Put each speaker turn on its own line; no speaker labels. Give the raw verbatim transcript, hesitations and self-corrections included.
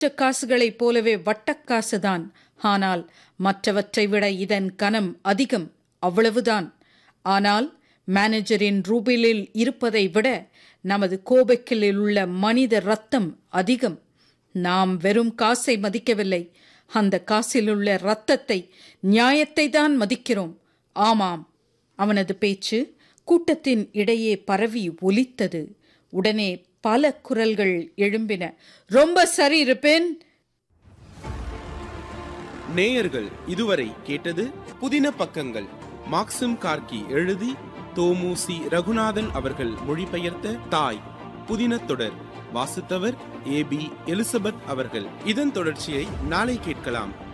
காசுகளைப் போலவே வட்டக்காசுதான். ஆனால் மற்றவற்றை விட இதன் கனம் அதிகம், அவ்வளவுதான். ஆனால் மேனேஜரின் ரூபிலில் இருப்பதை விட நமது கோபக்கிலில் உள்ள மனித ரத்தம் அதிகம். நாம் வெறும் காசை மதிக்கவில்லை, அந்த காசிலுள்ள இரத்தத்தை, நியாயத்தை தான் மதிக்கிறோம். ஆமாம். அவனது பேச்சு கூட்டத்தின் இடையே பரவி ஒலித்தது. உடனே பல குரல்கள் எழும்பின. ரொம்ப சரி ரிப்பன்.
நேயர்கள் இதுவரை கேட்டது புதின பக்கங்கள். மாக்சிம் கார்கி எழுதி தோமுசி ரகுநாதன் அவர்கள் மொழிபெயர்த்த தாய் புதின தொடர். வாசித்தவர் ஏ பி எலிசபெத் அவர்கள். இதன் தொடர்ச்சியை நாளை கேட்கலாம்.